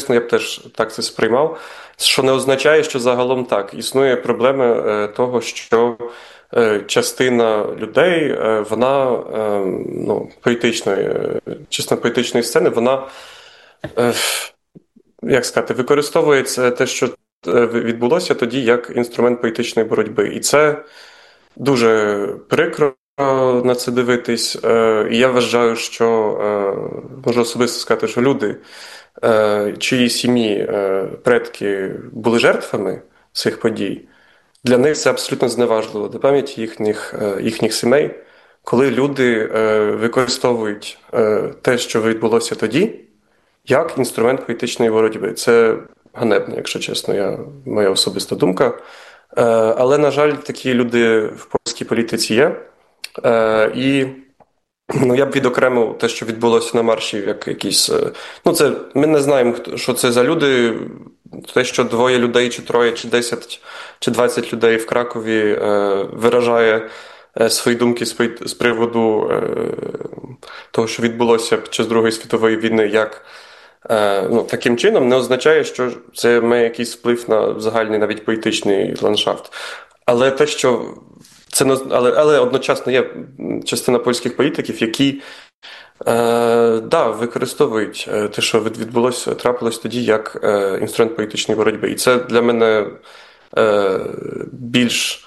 чесно, я б теж так це сприймав, що не означає, що загалом так. Існує проблема того, що частина людей, вона, частина політичної сцени, вона, як сказати, використовує те, що відбулося тоді, як інструмент політичної боротьби. І це дуже прикро на це дивитись. І я вважаю, що, можу особисто сказати, що люди, чиї сім'ї, предки були жертвами цих подій, для них це абсолютно зневажливо до пам'яті їхніх сімей, коли люди використовують те, що відбулося тоді, як інструмент політичної боротьби. Це ганебно, якщо чесно, моя особиста думка. Але, на жаль, такі люди в польській політиці є. І я б відокремив те, що відбулося на марші, як якісь... ми не знаємо, що це за люди. Те, що 2 людей, чи 3, чи 10, чи 20 людей в Кракові виражає свої думки з приводу того, що відбулося під час Другої світової війни, як таким чином, не означає, що це має якийсь вплив на загальний навіть політичний ландшафт. Але те, що але одночасно є частина польських політиків, які використовують те, що трапилось тоді, як інструмент політичної боротьби. І це для мене більш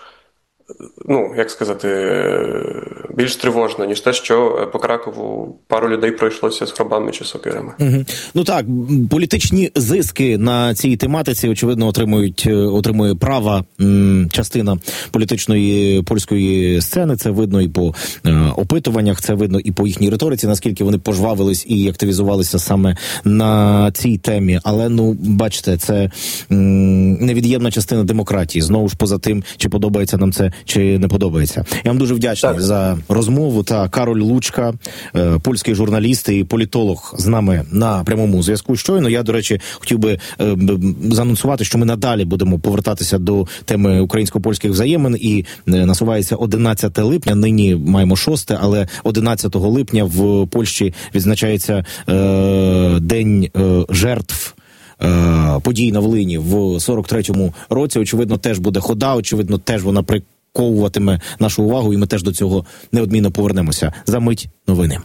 більш тривожно, ніж те, що по Кракову пару людей пройшлося з гробами чи сокирами. Ну так, політичні зиски на цій тематиці, очевидно, отримує права частина політичної польської сцени. Це видно і по опитуваннях, це видно і по їхній риториці, наскільки вони пожвавились і активізувалися саме на цій темі. Але, бачите, це невід'ємна частина демократії. Знову ж поза тим, чи подобається нам це, чи не подобається. Я вам дуже вдячний за розмову. Кароль Лучка, польський журналіст і політолог, з нами на прямому зв'язку щойно. Я, до речі, хотів би заанонсувати, що ми надалі будемо повертатися до теми українсько-польських взаємин, і насувається 11 липня, нині маємо 6, але 11 липня в Польщі відзначається День жертв подій на Волині в 43-му році. Очевидно, теж буде хода, очевидно, теж вона приковуватиме нашу увагу, і ми теж до цього неодмінно повернемося. За мить новини.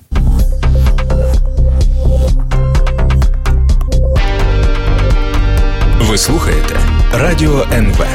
Ви слухаєте Радіо НВ.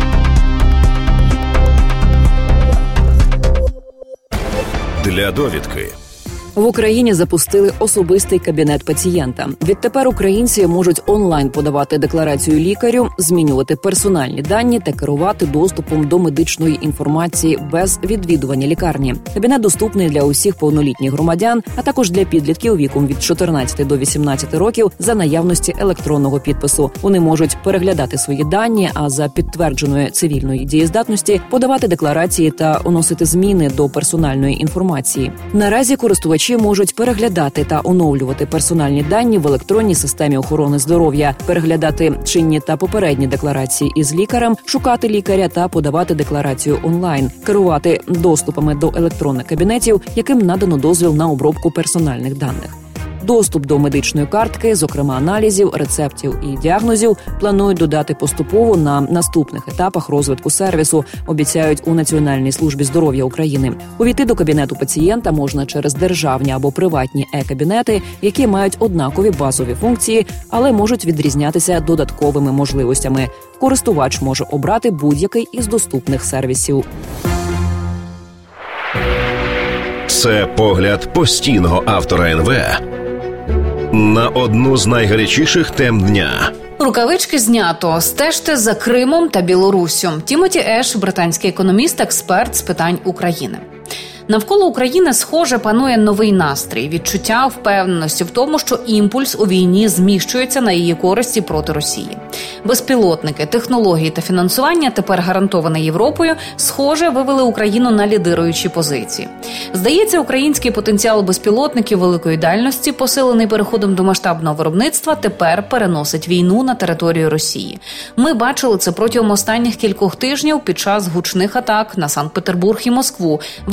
Для довідки. В Україні запустили особистий кабінет пацієнта. Відтепер українці можуть онлайн подавати декларацію лікарю, змінювати персональні дані та керувати доступом до медичної інформації без відвідування лікарні. Кабінет доступний для усіх повнолітніх громадян, а також для підлітків віком від 14 до 18 років за наявності електронного підпису. Вони можуть переглядати свої дані, а за підтвердженої цивільної дієздатності подавати декларації та вносити зміни до персональної інформації. Наразі користувачі можуть переглядати та оновлювати персональні дані в електронній системі охорони здоров'я, переглядати чинні та попередні декларації із лікарем, шукати лікаря та подавати декларацію онлайн, керувати доступами до електронних кабінетів, яким надано дозвіл на обробку персональних даних. Доступ до медичної картки, зокрема аналізів, рецептів і діагнозів, планують додати поступово на наступних етапах розвитку сервісу, обіцяють у Національній службі здоров'я України. Увійти до кабінету пацієнта можна через державні або приватні е-кабінети, які мають однакові базові функції, але можуть відрізнятися додатковими можливостями. Користувач може обрати будь-який із доступних сервісів. Це погляд постійного автора НВ на одну з найгарячіших тем дня. Рукавички знято. Стежте за Кримом та Білоруссю. Тімоті Еш, британський економіст, експерт з питань України. Навколо України, схоже, панує новий настрій, відчуття впевненості в тому, що імпульс у війні зміщується на її користі проти Росії. Безпілотники, технології та фінансування, тепер гарантоване Європою, схоже, вивели Україну на лідируючі позиції. Здається, український потенціал безпілотників великої дальності, посилений переходом до масштабного виробництва, тепер переносить війну на територію Росії. Ми бачили це протягом останніх кількох тижнів під час гучних атак на Санкт-Петербург і Москву, величезних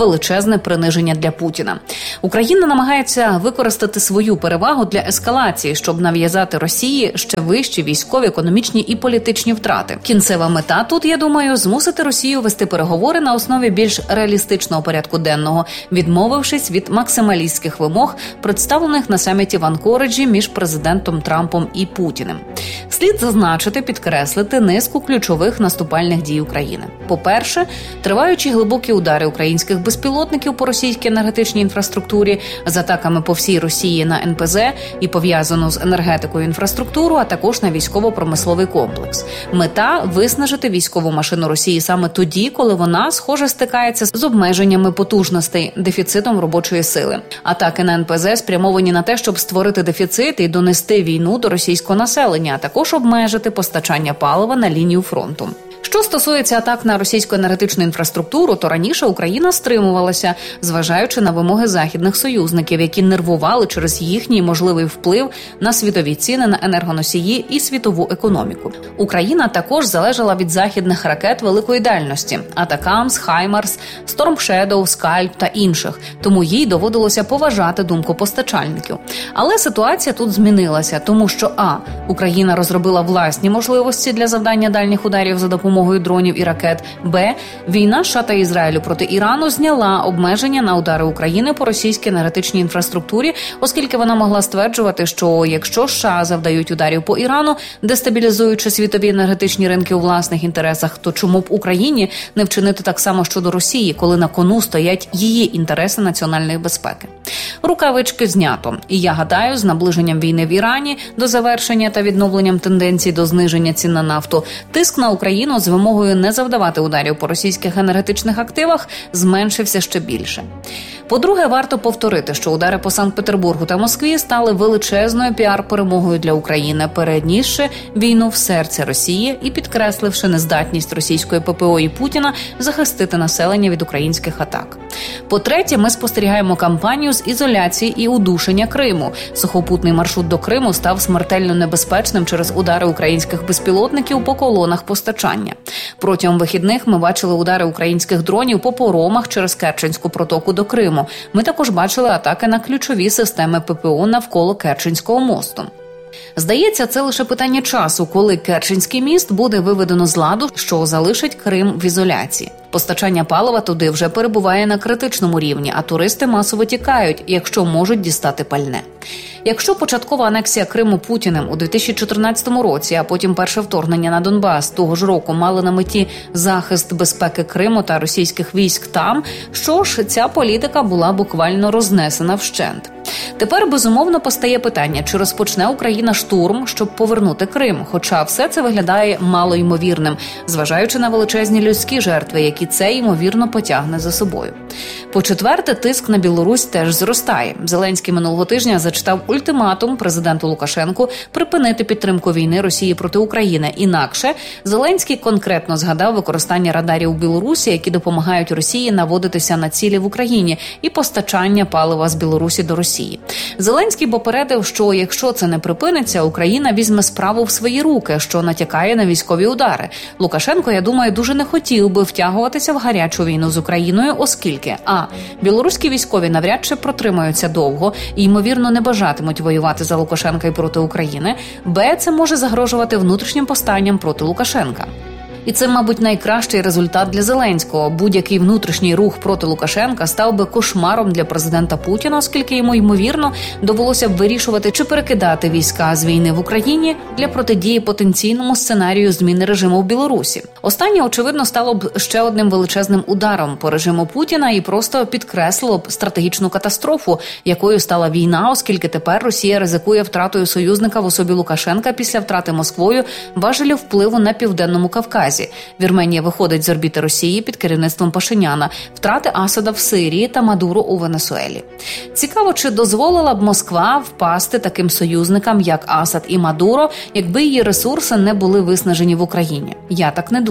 величезне приниження для Путіна. Україна намагається використати свою перевагу для ескалації, щоб нав'язати Росії ще вищі військові, економічні і політичні втрати. Кінцева мета тут, я думаю, змусити Росію вести переговори на основі більш реалістичного порядку денного, відмовившись від максималістських вимог, представлених на саміті в Анкориджі між президентом Трампом і Путіним. Слід зазначити, підкреслити низку ключових наступальних дій України. По-перше, триваючі глибокі удари українських безпілотників по російській енергетичній інфраструктурі з атаками по всій Росії на НПЗ і пов'язану з енергетикою інфраструктуру, а також на військово-промисловий комплекс. Мета – виснажити військову машину Росії саме тоді, коли вона, схоже, стикається з обмеженнями потужностей, дефіцитом робочої сили. Атаки на НПЗ спрямовані на те, щоб створити дефіцит і донести війну до російського населення, а також обмежити постачання палива на лінію фронту. Що стосується атак на російську енергетичну інфраструктуру, то раніше Україна стримувалася, зважаючи на вимоги західних союзників, які нервували через їхній можливий вплив на світові ціни на енергоносії і світову економіку. Україна також залежала від західних ракет великої дальності – Атакамс, Хаймарс, Storm Shadow, Скальп та інших, тому їй доводилося поважати думку постачальників. Але ситуація тут змінилася, тому що Україна розробила власні можливості для завдання дальніх ударів за допомогою дронів і ракет. Війна США та Ізраїлю проти Ірану зняла обмеження на удари України по російській енергетичній інфраструктурі, оскільки вона могла стверджувати, що якщо США завдають ударів по Ірану, дестабілізуючи світові енергетичні ринки у власних інтересах, то чому б Україні не вчинити так само щодо Росії, коли на кону стоять її інтереси національної безпеки? Рукавички знято. І я гадаю, з наближенням війни в Ірані до завершення та відновленням тенденцій до зниження цін на нафту, тиск на Україну з вимогою не завдавати ударів по російських енергетичних активах зменшився ще більше. По-друге, варто повторити, що удари по Санкт-Петербургу та Москві стали величезною піар-перемогою для України, перенісши війну в серце Росії і підкресливши нездатність російської ППО і Путіна захистити населення від українських атак. По-третє, ми спостерігаємо кампанію з ізоляції і удушення Криму. Сухопутний маршрут до Криму став смертельно небезпечним через удари українських безпілотників по колонах постачання. Протягом вихідних ми бачили удари українських дронів по поромах через Керченську протоку до Криму. Ми також бачили атаки на ключові системи ППО навколо Керченського мосту. Здається, це лише питання часу, коли Керченський міст буде виведено з ладу, що залишить Крим в ізоляції. Постачання палива туди вже перебуває на критичному рівні, а туристи масово тікають, якщо можуть дістати пальне. Якщо початкова анексія Криму Путіним у 2014 році, а потім перше вторгнення на Донбас того ж року мали на меті захист безпеки Криму та російських військ там, що ж, ця політика була буквально рознесена вщент. Тепер, безумовно, постає питання, чи розпочне Україна штурм, щоб повернути Крим, хоча все це виглядає малоймовірним, зважаючи на величезні людські жертви, які це, ймовірно, потягне за собою. По-четверте, тиск на Білорусь теж зростає. Зеленський минулого тижня зачитав ультиматум президенту Лукашенку припинити підтримку війни Росії проти України. Інакше Зеленський конкретно згадав використання радарів у Білорусі, які допомагають Росії наводитися на цілі в Україні, і постачання палива з Білорусі до Росії. Зеленський попередив, що якщо це не припиниться, Україна візьме справу в свої руки, що натякає на військові удари. Лукашенко, я думаю, дуже не хотів би втягуватися в гарячу війну з Україною, оскільки білоруські військові навряд чи протримаються довго і, ймовірно, не бажатимуть воювати за Лукашенка і проти України, це може загрожувати внутрішнім повстанням проти Лукашенка. І це, мабуть, найкращий результат для Зеленського. Будь-який внутрішній рух проти Лукашенка став би кошмаром для президента Путіна, оскільки йому, ймовірно, довелося б вирішувати, чи перекидати війська з війни в Україні для протидії потенційному сценарію зміни режиму в Білорусі. Останнє, очевидно, стало б ще одним величезним ударом по режиму Путіна і просто підкреслило б стратегічну катастрофу, якою стала війна, оскільки тепер Росія ризикує втратою союзника в особі Лукашенка після втрати Москвою важелів впливу на Південному Кавказі. Вірменія виходить з орбіти Росії під керівництвом Пашиняна, втрати Асада в Сирії та Мадуро у Венесуелі. Цікаво, чи дозволила б Москва впасти таким союзникам, як Асад і Мадуро, якби її ресурси не були виснажені в Україні? Я так не думаю.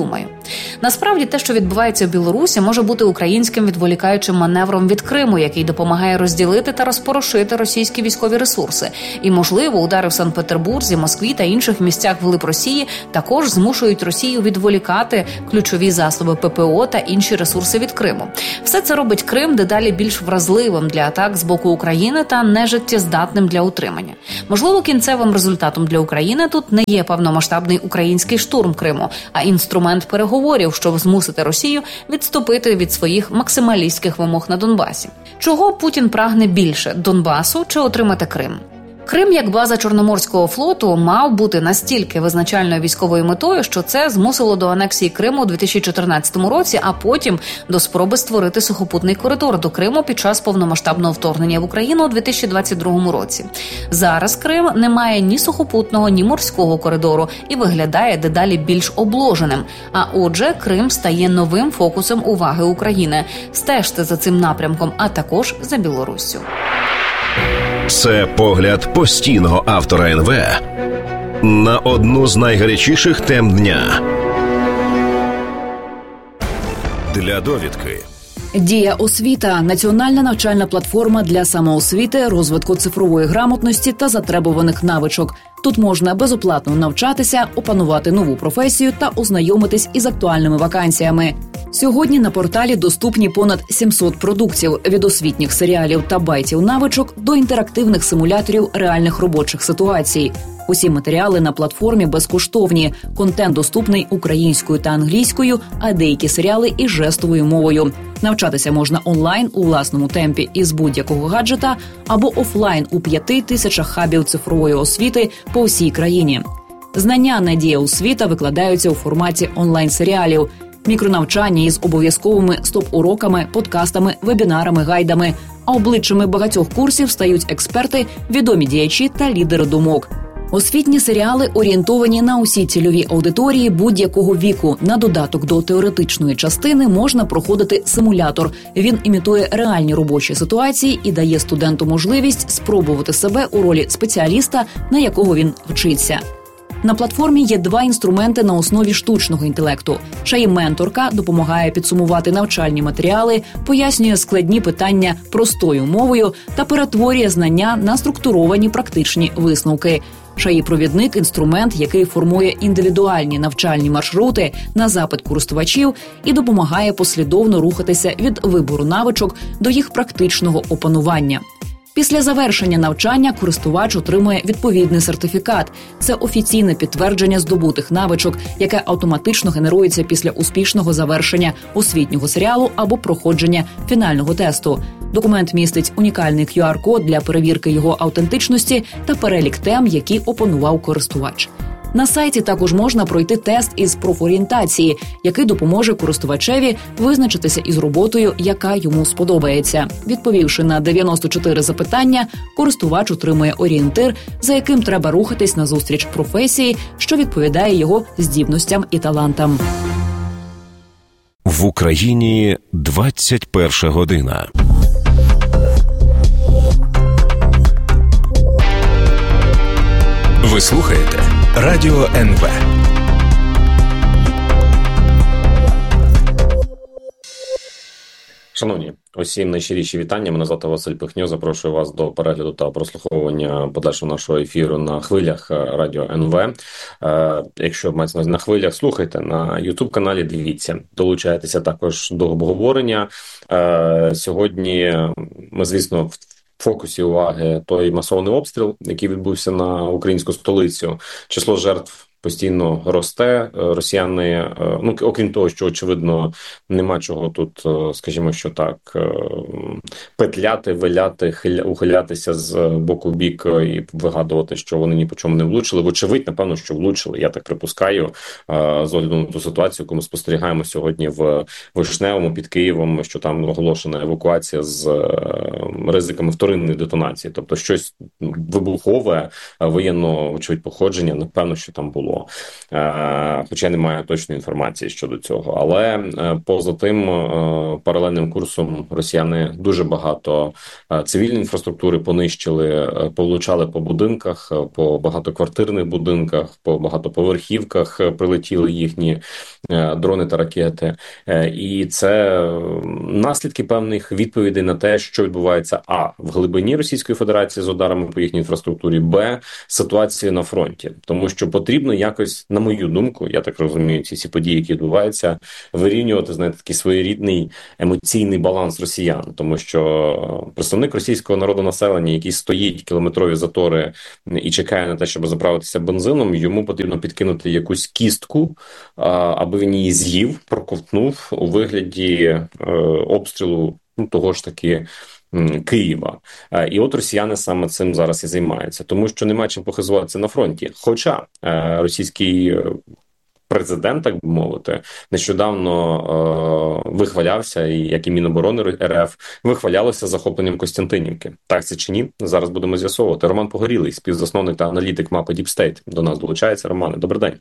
Насправді, те, що відбувається в Білорусі, може бути українським відволікаючим маневром від Криму, який допомагає розділити та розпорошити російські військові ресурси. І, можливо, удари в Санкт-Петербурзі, Москві та інших місцях вглиб Росії також змушують Росію відволікати ключові засоби ППО та інші ресурси від Криму. Все це робить Крим дедалі більш вразливим для атак з боку України та нежиттєздатним для утримання. Можливо, кінцевим результатом для України тут не є повномасштабний український штурм Криму, а інструмент переговорів, щоб змусити Росію відступити від своїх максималістських вимог на Донбасі. Чого Путін прагне більше – Донбасу чи отримати Крим? Крим, як база Чорноморського флоту, мав бути настільки визначальною військовою метою, що це змусило до анексії Криму у 2014 році, а потім до спроби створити сухопутний коридор до Криму під час повномасштабного вторгнення в Україну у 2022 році. Зараз Крим не має ні сухопутного, ні морського коридору і виглядає дедалі більш обложеним. А отже, Крим стає новим фокусом уваги України. Стежте за цим напрямком, а також за Білоруссю. Це погляд постійного автора НВ на одну з найгарячіших тем дня. Для довідки. Дія освіта – національна навчальна платформа для самоосвіти, розвитку цифрової грамотності та затребуваних навичок. Тут можна безоплатно навчатися, опанувати нову професію та ознайомитись із актуальними вакансіями. Сьогодні на порталі доступні понад 700 продуктів – від освітніх серіалів та байтів навичок до інтерактивних симуляторів реальних робочих ситуацій. Усі матеріали на платформі безкоштовні, контент доступний українською та англійською, а деякі серіали і жестовою мовою. Навчатися можна онлайн у власному темпі із будь-якого гаджета або офлайн у 5000 хабів цифрової освіти по всій країні. Знання «Надія освіта» викладаються у форматі онлайн-серіалів, мікронавчання із обов'язковими стоп-уроками, подкастами, вебінарами, гайдами. А обличчями багатьох курсів стають експерти, відомі діячі та лідери думок. Освітні серіали орієнтовані на усі цільові аудиторії будь-якого віку. На додаток до теоретичної частини можна проходити симулятор. Він імітує реальні робочі ситуації і дає студенту можливість спробувати себе у ролі спеціаліста, на якого він вчиться. На платформі є 2 інструменти на основі штучного інтелекту. Шаї-менторка допомагає підсумувати навчальні матеріали, пояснює складні питання простою мовою та перетворює знання на структуровані практичні висновки. Шаї-провідник – інструмент, який формує індивідуальні навчальні маршрути на запит користувачів і допомагає послідовно рухатися від вибору навичок до їх практичного опанування. Після завершення навчання користувач отримує відповідний сертифікат. Це офіційне підтвердження здобутих навичок, яке автоматично генерується після успішного завершення освітнього серіалу або проходження фінального тесту. Документ містить унікальний QR-код для перевірки його автентичності та перелік тем, які опанував користувач. На сайті також можна пройти тест із профорієнтації, який допоможе користувачеві визначитися із роботою, яка йому сподобається. Відповівши на 94 запитання, користувач отримує орієнтир, за яким треба рухатись назустріч професії, що відповідає його здібностям і талантам. В Україні 21 година. Ви слухаєте Радіо НВ. Шановні, усім найщиріші вітання. Мене звати Василь Пихньо. Запрошую вас до перегляду та прослуховування подальшого нашого ефіру на хвилях Радіо НВ. Якщо мається на хвилях, слухайте на YouTube-каналі, дивіться. Долучайтеся також до обговорення. Сьогодні ми, звісно, в фокусі уваги той масований обстріл, який відбувся на українську столицю. Число жертв постійно росте. Росіяни, окрім того, що, очевидно, нема чого тут, скажімо, що так, петляти, виляти, ухилятися з боку в бік і вигадувати, що вони ні по чому не влучили. Вочевидь, напевно, що влучили. Я так припускаю, з огляду на ту ситуацію, яку ми спостерігаємо сьогодні в Вишневому під Києвом, що там оголошена евакуація з ризиками вторинної детонації. Тобто щось вибухове, воєнного, очевидь, походження, напевно, що там було. було. Хоча немає точної інформації щодо цього. Але поза тим паралельним курсом росіяни дуже багато цивільної інфраструктури понищили, получали по будинках, по багатоквартирних будинках, по багатоповерхівках прилетіли їхні дрони та ракети. І це наслідки певних відповідей на те, що відбувається в глибині Російської Федерації з ударами по їхній інфраструктурі, ситуації на фронті. Тому що потрібно якось, на мою думку, я так розумію, ці всі події, які відбуваються, вирівнювати, знаєте, такий своєрідний емоційний баланс росіян. Тому що представник російського народонаселення, який стоїть кілометрові затори і чекає на те, щоб заправитися бензином, йому потрібно підкинути якусь кістку, аби він її з'їв, проковтнув у вигляді обстрілу того ж таки Києва. І от росіяни саме цим зараз і займаються, тому що нема чим похизуватися на фронті. Хоча російський президент, так би мовити, нещодавно вихвалявся, і як і Міноборони РФ, вихвалялося захопленням Костянтинівки. Так це чи ні? Зараз будемо з'ясовувати. Роман Погорілий, співзасновник та аналітик мапи Deep State, до нас долучається. Романе, добрий день.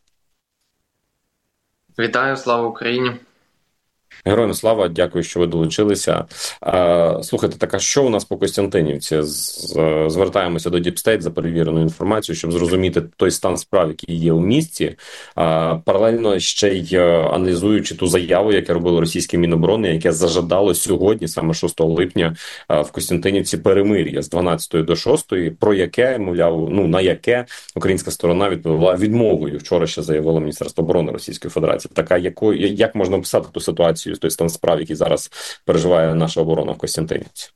Вітаю, слава Україні. Героям слава, дякую, що ви долучилися. Слухайте, так а що у нас по Костянтинівці? Звертаємося до Deep State за перевіреною інформацією, щоб зрозуміти той стан справ, який є у місті. Паралельно ще й аналізуючи ту заяву, яку робило російське Міноборони, яке зажадало сьогодні, саме 6 липня, в Костянтинівці перемир'я з 12 до 6, про яке, мовляв, на яке українська сторона відповіла відмовою. Вчора ще заявило Міністерство оборони Російської Федерації. Така, як можна описати ту ситуацію, той стан справ, який зараз переживає наша оборона в Костянтинівці?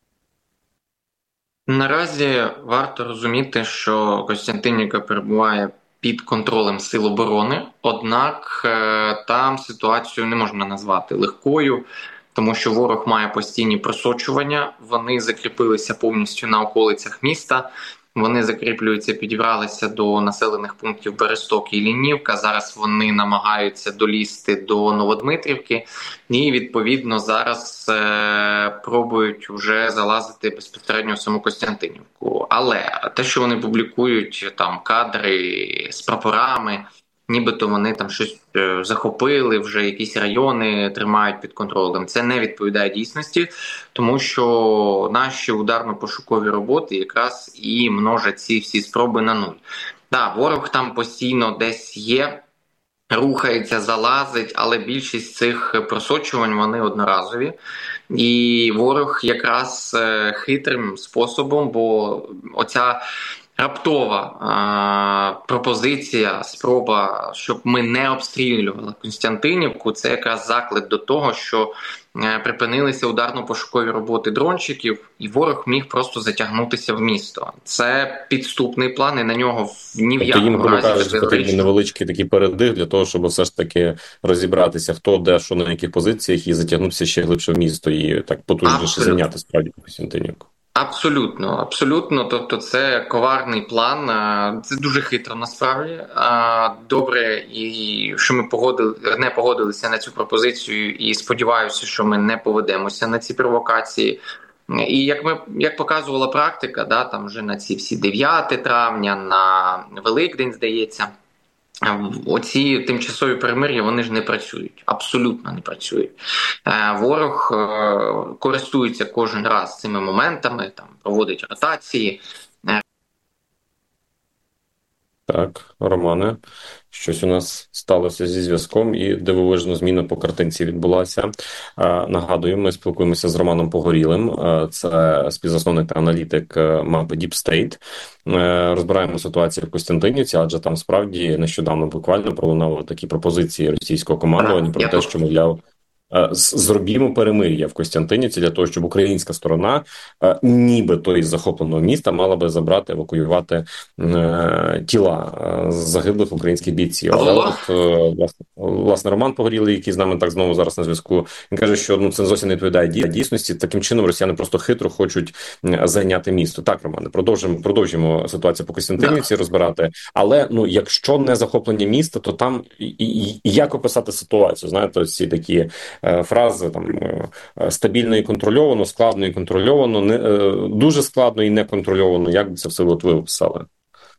Наразі варто розуміти, що Костянтинівка перебуває під контролем Сил оборони, однак там ситуацію не можна назвати легкою, тому що ворог має постійні просочування, вони закріпилися повністю на околицях міста, вони закріплюються, підібралися до населених пунктів Бересток і Лінівка. Зараз вони намагаються долізти до Новодмитрівки і, відповідно, зараз пробують вже залазити безпосередньо в саму Костянтинівку. Але те, що вони публікують там кадри з прапорами, нібито вони там щось захопили, вже якісь райони тримають під контролем. Це не відповідає дійсності, тому що наші ударно-пошукові роботи якраз і множать ці всі спроби на нуль. Так, ворог там постійно десь є, рухається, залазить, але більшість цих просочувань, вони одноразові. І ворог якраз хитрим способом, бо оця раптова пропозиція, спроба, щоб ми не обстрілювали Костянтинівку, це якраз заклик до того, що припинилися ударно-пошукові роботи дрончиків, і ворог міг просто затягнутися в місто. Це підступний план, і на нього ні в якому разі не потрібен невеличкий такий передих для того, щоб все ж таки розібратися, хто де, що на яких позиціях, і затягнутися ще глибше в місто, і так потужніше зайняти справді Костянтинівку. Абсолютно. Тобто це коварний план, це дуже хитро насправді. Добре, і що ми не погодилися на цю пропозицію, і сподіваюся, що ми не поведемося на ці провокації. І як показувала практика, там вже на ці всі 9 травня, на Великдень, здається, оці тимчасові перемир'я, вони ж не працюють. Абсолютно не працюють. Ворог користується кожен раз цими моментами, проводить ротації. Так, Романе, щось у нас сталося зі зв'язком, і дивовижна зміна по картинці відбулася. Нагадую, ми спілкуємося з Романом Погорілим, це співзасновник та аналітик мапи Deep State. Розбираємо ситуацію в Костянтинівці, адже там справді нещодавно буквально пролунали такі пропозиції російського командування про те, що, мовляв, зробімо перемир'я в Костянтинівці для того, щоб українська сторона, нібито із захопленого міста, мала би забрати, евакуювати тіла загиблих українських бійців. Але власне, Роман Погорілий, який з нами так знову зараз на зв'язку, він каже, що це зовсім не відповідає дійсності. Таким чином росіяни просто хитро хочуть зайняти місто. Так, Романе, продовжимо ситуацію по Костянтинівці розбирати. Але, якщо не захоплення міста, то там як описати ситуацію? Знаєте, ось ці такі фрази стабільно і контрольовано, складно і контрольовано, дуже складно і неконтрольовано. Як би це все ви описали?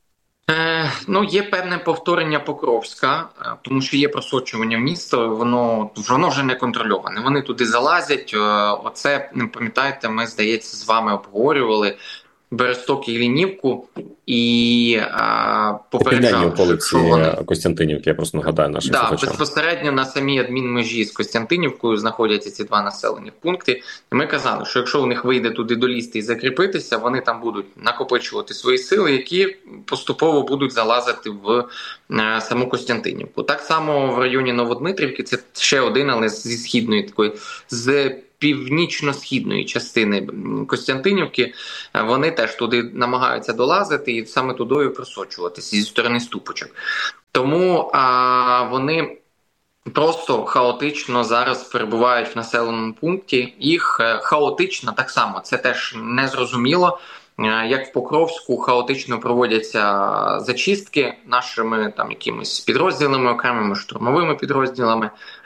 Ну, є певне повторення Покровська, тому що є просочування в місто, воно вже не контрольоване. Вони туди залазять. Оце, не пам'ятаєте, ми, здається, з вами обговорювали Бересток і Лінівку, і попереджали, околиці що вони... Костянтинівки, я просто нагадаю нашим слухачам. Безпосередньо на самій адмінмежі з Костянтинівкою знаходяться ці два населені пункти. І ми казали, що якщо у них вийде туди долізти і закріпитися, вони там будуть накопичувати свої сили, які поступово будуть залазити в саму Костянтинівку. Так само в районі Новодмитрівки, це ще один, але зі східної такої, з північно-східної частини Костянтинівки, вони теж туди намагаються долазити і саме тудою просочуватися зі сторони Ступочок. Тому вони просто хаотично зараз перебувають в населеному пункті. Їх хаотично так само, це теж незрозуміло. Як в Покровську хаотично проводяться зачистки нашими там якимись підрозділами, окремими штурмовими підрозділами,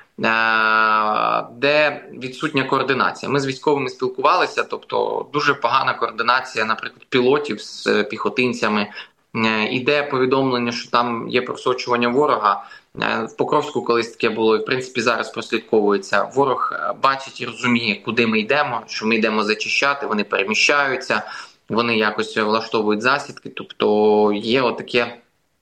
де відсутня координація. Ми з військовими спілкувалися, тобто дуже погана координація, наприклад, пілотів з піхотинцями. Іде повідомлення, що там є просочування ворога. В Покровську колись таке було, і в принципі зараз прослідковується. Ворог бачить і розуміє, куди ми йдемо, що ми йдемо зачищати, вони переміщаються, вони якось влаштовують засідки, тобто є отаке,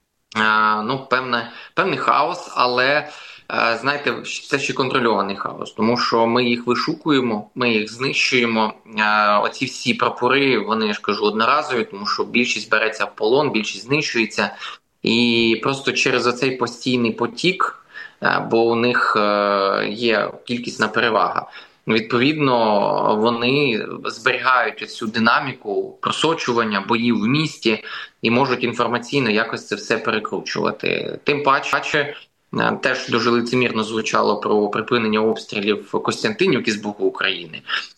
певний хаос, але знаєте, це ще контрольований хаос, тому що ми їх вишукуємо, ми їх знищуємо. Оці всі прапори, вони, я ж кажу, одноразові, тому що більшість береться в полон, більшість знищується. І просто через оцей постійний потік, бо у них є кількісна перевага, відповідно, вони зберігають цю динаміку просочування боїв в місті і можуть інформаційно якось це все перекручувати. Тим паче, теж дуже лицемірно звучало про припинення обстрілів Костянтинівки з боку України,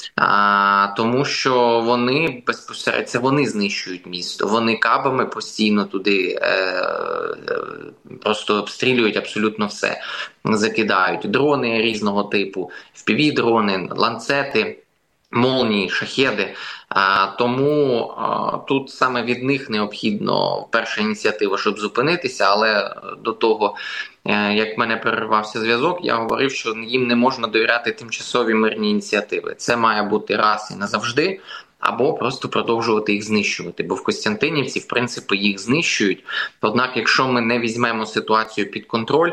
тому що вони безпосередньо вони знищують місто, вони кабами постійно туди просто обстрілюють абсолютно все, закидають дрони різного типу, FPV-дрони, ланцети, молнії, шахеди. Тому тут саме від них необхідно перша ініціатива, щоб зупинитися, але до того, як в мене перервався зв'язок, я говорив, що їм не можна довіряти тимчасові мирні ініціативи. Це має бути раз і назавжди, або просто продовжувати їх знищувати. Бо в Костянтинівці, в принципі, їх знищують. Однак, якщо ми не візьмемо ситуацію під контроль,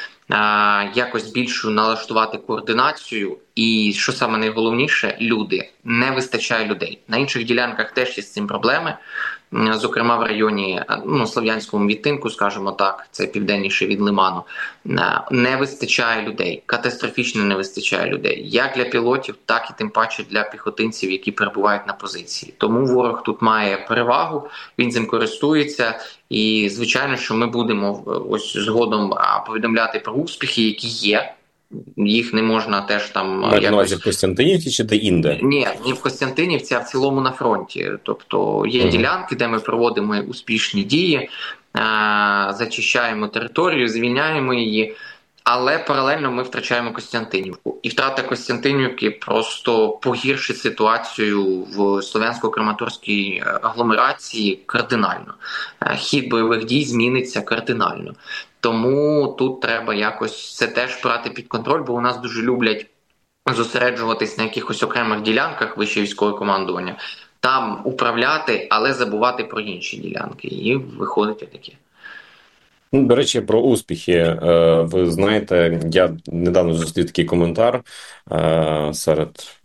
якось більшу налаштувати координацію і, що саме найголовніше, люди. Не вистачає людей. На інших ділянках теж є з цим проблеми. Зокрема, в районі, Слов'янському відтинку, скажімо так, це південніше від Лиману, не вистачає людей, катастрофічно не вистачає людей, як для пілотів, так і тим паче для піхотинців, які перебувають на позиції. Тому ворог тут має перевагу, він цим користується, і, звичайно, що ми будемо ось згодом повідомляти про успіхи, які є. Їх не можна теж там... якось... в Костянтинівці чи де-інде? Ні, не в Костянтинівці, а в цілому на фронті. Тобто є ділянки, де ми проводимо успішні дії, зачищаємо територію, звільняємо її, але паралельно ми втрачаємо Костянтинівку. І втрата Костянтинівки просто погіршить ситуацію в Слов'янсько-Краматорській агломерації кардинально. Хід бойових дій зміниться кардинально. Тому тут треба якось це теж брати під контроль, бо у нас дуже люблять зосереджуватись на якихось окремих ділянках вище військового командування, там управляти, але забувати про інші ділянки. І виходить таке. До речі, про успіхи. Ви знаєте, я недавно зустрів такий коментар серед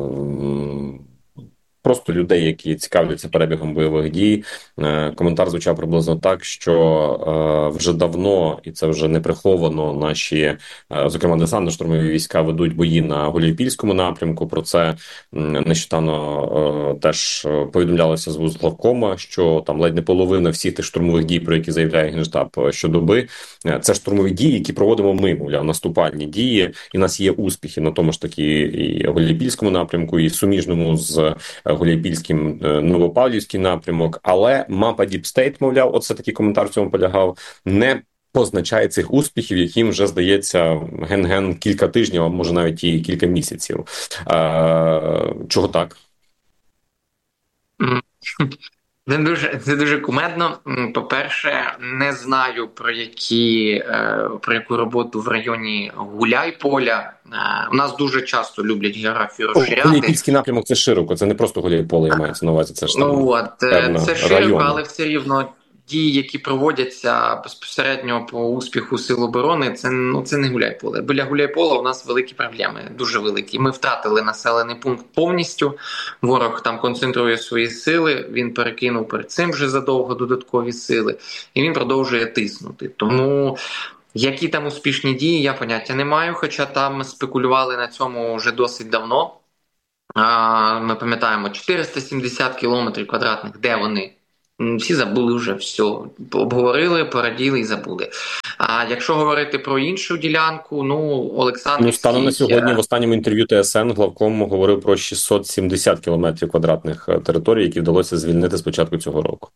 просто людей, які цікавляться перебігом бойових дій. Коментар звучав приблизно так, що вже давно, і це вже не приховано, наші, зокрема, десантно-штурмові війська ведуть бої на Гуляйпільському напрямку. Про це нещодавно теж повідомлялося з вузглавкома, що там ледь не половина всіх тих штурмових дій, про які заявляє Генштаб щодоби, це штурмові дії, які проводимо ми, мовляв, наступальні дії, і в нас є успіхи на тому ж таки і Гуляйпільському напрямку, і суміжному з Гуляйпільським Новопавлівський напрямок, але мапа Deep State, мовляв, оце такий коментар в цьому полягав, не позначає цих успіхів, яким вже, здається, ген-ген кілька тижнів, а може навіть і кілька місяців. Чого так? Це дуже кумедно. По-перше, не знаю про яку роботу в районі Гуляйполя. У нас дуже часто люблять географію розширяти. Гуляйпільський напрямок – це широко, це не просто Гуляйполе, я маю на увазі. Це ж там це широко, райони. але все рівно дії, які проводяться безпосередньо по успіху Сил оборони, це не Гуляйполе. Біля Гуляйпола у нас великі проблеми, дуже великі. Ми втратили населений пункт повністю, ворог там концентрує свої сили, він перекинув перед цим вже задовго додаткові сили, і він продовжує тиснути. Тому які там успішні дії, я поняття не маю, хоча там спекулювали на цьому вже досить давно. Ми пам'ятаємо, 470 кілометрів квадратних, де вони? Всі забули вже все. Обговорили, пораділи і забули. А якщо говорити про іншу ділянку, Олександрівський... Станом на сьогодні в останньому інтерв'ю ТСН главком говорив про 670 кілометрів квадратних територій, які вдалося звільнити з початку цього року.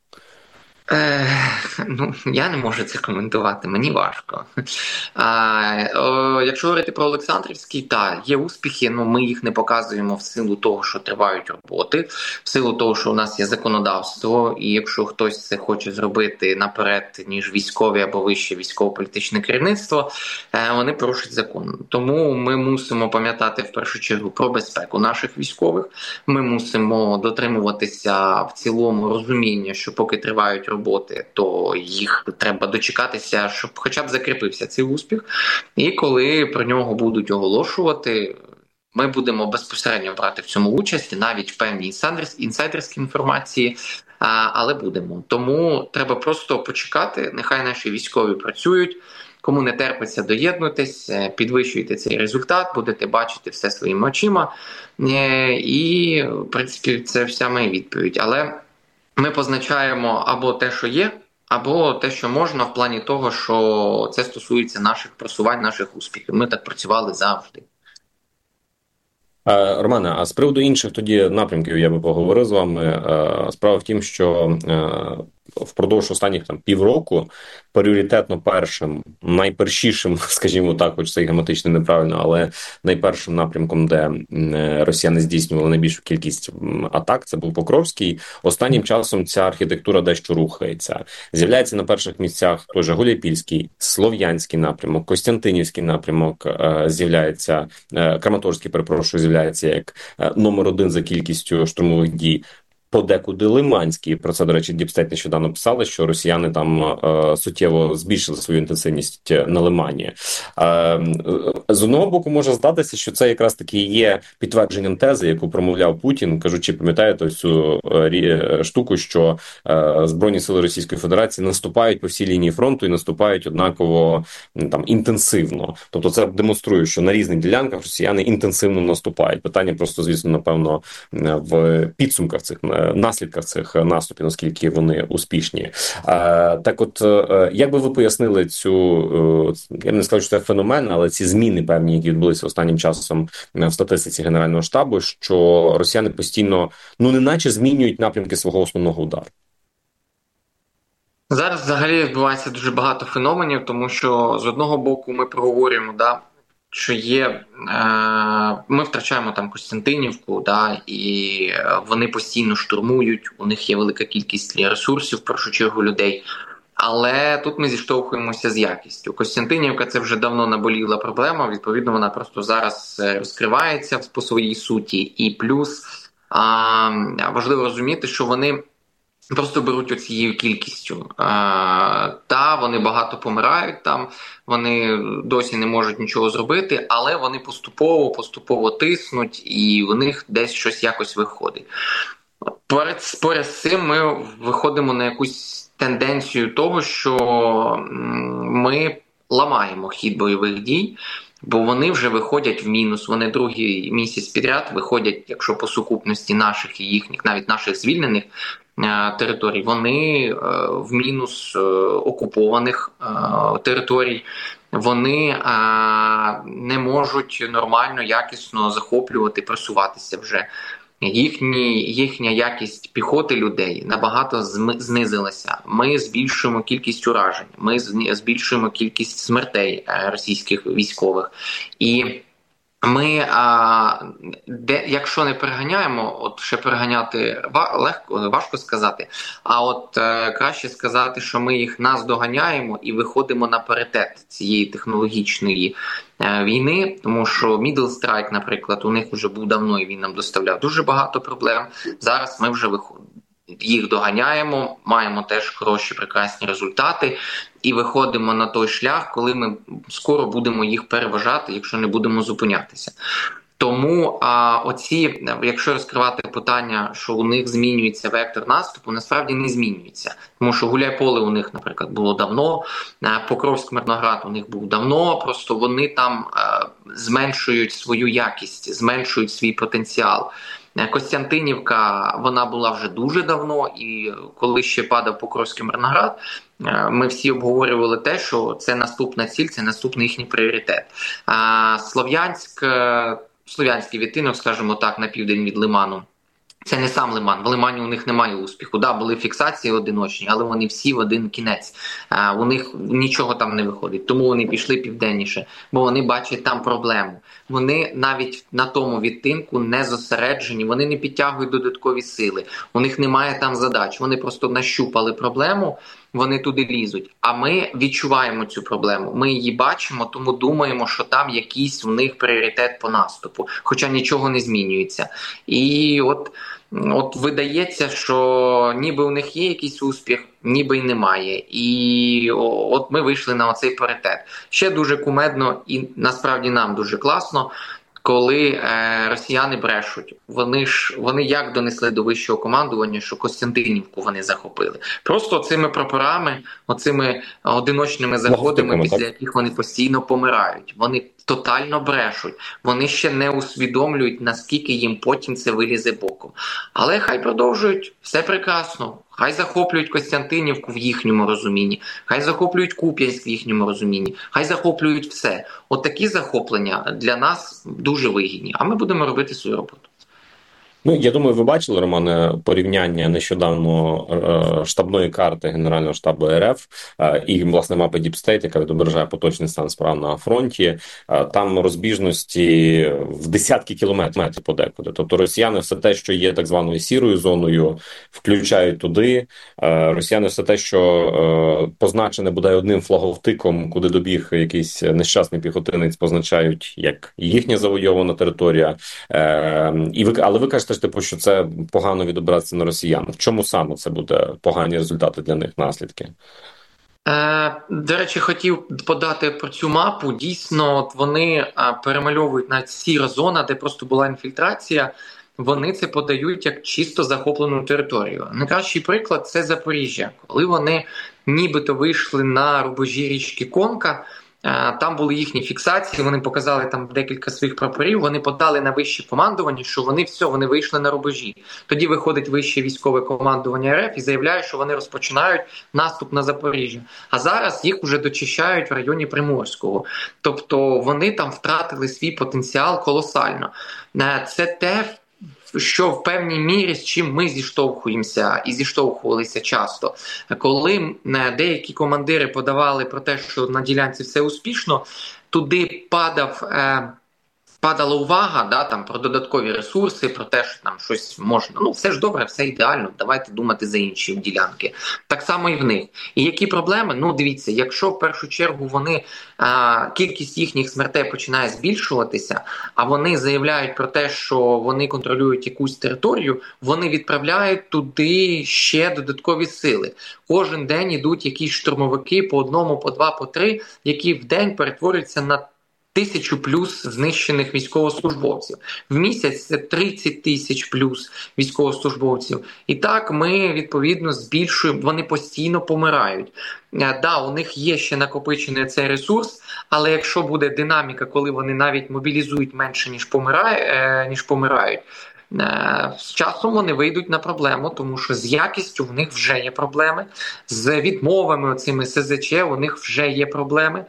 Я не можу це коментувати, мені важко. Якщо говорити про Олександрівський, є успіхи, ми їх не показуємо в силу того, що тривають роботи, в силу того, що у нас є законодавство, і якщо хтось це хоче зробити наперед, ніж військові або вище військово-політичне керівництво, вони порушать закон. Тому ми мусимо пам'ятати в першу чергу про безпеку наших військових, ми мусимо дотримуватися в цілому розуміння, що поки тривають роботи, то їх треба дочекатися, щоб хоча б закріпився цей успіх. І коли про нього будуть оголошувати, ми будемо безпосередньо брати в цьому участь, навіть в певній інсайдерській інформації, але будемо. Тому треба просто почекати, нехай наші військові працюють, кому не терпиться, доєднуйтесь, підвищуйте цей результат, будете бачити все своїми очима. І, в принципі, це вся моя відповідь. Але ми позначаємо або те, що є, або те, що можна, в плані того, що це стосується наших просувань, наших успіхів. Ми так працювали завжди. Романе, а з приводу інших тоді напрямків я би поговорив з вами. Справа в тім, що впродовж останніх півроку пріоритетно першим, найпершішим, скажімо так, хоч це і граматично неправильно, але найпершим напрямком, де росіяни здійснювали найбільшу кількість атак, це був Покровський. Останнім часом ця архітектура дещо рухається. З'являється на перших місцях той же Гуляйпільський, Слов'янський напрямок, Костянтинівський напрямок з'являється, Краматорський, перепрошую, з'являється як номер один за кількістю штурмових дій. Подекуди Лиманський. Про це, до речі, Діпстейт нещодавно писали, що росіяни там суттєво збільшили свою інтенсивність на Лимані. З одного боку, може здатися, що це якраз таки є підтвердженням тези, яку промовляв Путін, кажучи, пам'ятаєте ось цю штуку, що Збройні сили Російської Федерації наступають по всій лінії фронту і наступають однаково інтенсивно. Тобто це демонструє, що на різних ділянках росіяни інтенсивно наступають. Питання просто, звісно, напевно, в підсумках цих наслідках цих наступів, наскільки вони успішні. Так от, як би ви пояснили цю, я не скажу, що це феномен, але ці зміни певні, які відбулися останнім часом в статистиці Генерального штабу, що росіяни постійно, неначе змінюють напрямки свого основного удару? Зараз взагалі відбувається дуже багато феноменів, тому що з одного боку ми проговорюємо, що є, ми втрачаємо там Костянтинівку, і вони постійно штурмують, у них є велика кількість ресурсів, в першу чергу людей. Але тут ми зіштовхуємося з якістю. Костянтинівка – це вже давно наболіла проблема, відповідно вона просто зараз розкривається по своїй суті. І плюс важливо розуміти, що вони просто беруть оцією кількістю. Вони багато помирають там, вони досі не можуть нічого зробити, але вони поступово тиснуть, і в них десь щось якось виходить. Поряд з цим ми виходимо на якусь тенденцію того, що ми ламаємо хід бойових дій, бо вони вже виходять в мінус. Вони другий місяць підряд виходять, якщо по сукупності наших і їхніх, навіть наших звільнених територій, вони в мінус окупованих територій. Вони не можуть нормально, якісно захоплювати, просуватися вже. Їхня якість піхоти людей набагато знизилася. Ми збільшуємо кількість уражень, ми збільшуємо кількість смертей російських військових. І Ми, якщо не переганяємо, от ще переганяти важко сказати, а от краще сказати, що ми їх наздоганяємо і виходимо на паритет цієї технологічної війни, тому що Middle Strike, наприклад, у них вже був давно і він нам доставляв дуже багато проблем. Зараз ми вже їх доганяємо, маємо теж хороші, прекрасні результати і виходимо на той шлях, коли ми скоро будемо їх переважати, якщо не будемо зупинятися. Тому якщо розкривати питання, що у них змінюється вектор наступу, насправді не змінюється. Тому що Гуляйполе у них, наприклад, було давно, Покровськ-Мирноград у них був давно, просто вони там зменшують свою якість, зменшують свій потенціал. Костянтинівка, вона була вже дуже давно, і коли ще падав Покровський Мирноград, ми всі обговорювали те, що це наступна ціль, це наступний їхній пріоритет. Слов'янський відтинок, скажімо так, на південь від Лиману. Це не сам Лиман. В Лимані у них немає успіху. Да, були фіксації одиночні, але вони всі в один кінець. У них нічого там не виходить. Тому вони пішли південніше, бо вони бачать там проблему. Вони навіть на тому відтинку не зосереджені, вони не підтягують додаткові сили. У них немає там задач. Вони просто нащупали проблему, вони туди лізуть. А ми відчуваємо цю проблему. Ми її бачимо, тому думаємо, що там якийсь у них пріоритет по наступу. Хоча нічого не змінюється. І от видається, що ніби у них є якийсь успіх, ніби й немає. І от ми вийшли на оцей паритет. Ще дуже кумедно і насправді нам дуже класно, коли росіяни брешуть. Вони як донесли до вищого командування, що Костянтинівку вони захопили. Просто цими прапорами, оцими одиночними заходами, після яких вони постійно помирають. Вони тотально брешуть. Вони ще не усвідомлюють, наскільки їм потім це вилізе боком. Але хай продовжують, все прекрасно. Хай захоплюють Костянтинівку в їхньому розумінні, хай захоплюють Куп'янськ в їхньому розумінні, хай захоплюють все. От такі захоплення для нас дуже вигідні, а ми будемо робити свою роботу. Ну, я думаю, ви бачили, Романе, порівняння нещодавно штабної карти Генерального штабу РФ і, власне, мапи Deep State, яка відображає поточний стан справ на фронті. Там розбіжності в десятки кілометрів подекуди. Тобто росіяни все те, що є так званою сірою зоною, включають туди. Росіяни все те, що позначене бодай одним флаговтиком, куди добіг якийсь нещасний піхотинець, позначають як їхня завойована територія. Але ви кажете, що це погано відобразиться на росіян. В чому саме це буде погані результати для них, наслідки? До речі, хотів подати про цю мапу. Дійсно, вони перемальовують навіть сіра зона, де просто була інфільтрація. Вони це подають як чисто захоплену територію. Найкращий приклад – це Запоріжжя. Коли вони нібито вийшли на рубежі річки Конка, там були їхні фіксації, вони показали там декілька своїх прапорів, вони подали на вище командування, що вони вийшли на рубежі. Тоді виходить вище військове командування РФ і заявляє, що вони розпочинають наступ на Запоріжжя. А зараз їх вже дочищають в районі Приморського. Тобто вони там втратили свій потенціал колосально. Це те, що в певній мірі з чим ми зіштовхуємося і зіштовхувалися часто. Коли деякі командири подавали про те, що на ділянці все успішно, туди падала увага, там, про додаткові ресурси, про те, що там щось можна. Все ж добре, все ідеально, давайте думати за інші ділянки. Так само і в них. І які проблеми? Дивіться, якщо в першу чергу кількість їхніх смертей починає збільшуватися, а вони заявляють про те, що вони контролюють якусь територію, вони відправляють туди ще додаткові сили. Кожен день йдуть якісь штурмовики по одному, по два, по три, які в день перетворюються на 1000 плюс знищених військовослужбовців. В місяць це 30 тисяч плюс військовослужбовців. І так ми, відповідно, збільшуємо, вони постійно помирають. У них є ще накопичений цей ресурс, але якщо буде динаміка, коли вони навіть мобілізують менше, ніж помирають, з часом вони вийдуть на проблему, тому що з якістю в них вже є проблеми, з відмовами цими СЗЧ у них вже є проблеми.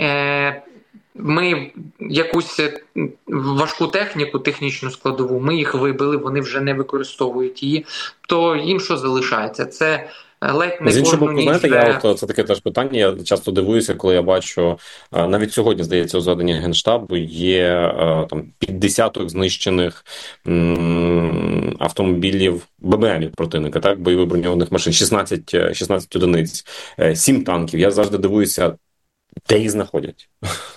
Ми якусь важку техніку, технічну складову, ми їх вибили, вони вже не використовують її. То їм що залишається? Це ледь не З іншого кожну боку, ніч. знаєте, це таке теж питання. Я часто дивуюся, коли я бачу, навіть сьогодні, здається, у зведенні Генштабу є там під десяток знищених автомобілів ББМів противника, так, бойових броньованих машин, 16 одиниць, 7 танків. Я завжди дивуюся, де їх знаходять.